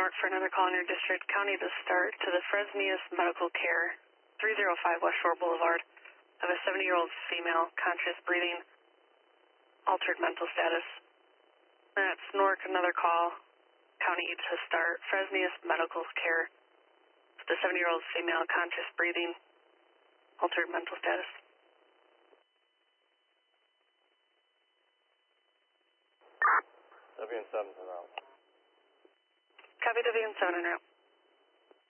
out for another call in your district. County to start to the Fresnius Medical Care, 305 West Shore Boulevard, of a 70-year-old female, conscious breathing, altered mental status. That's Newark, another call. County to start Fresnius Medical Care, the 70-year-old female, conscious breathing, altered mental status. WN7 to route. Copy WN7 en route.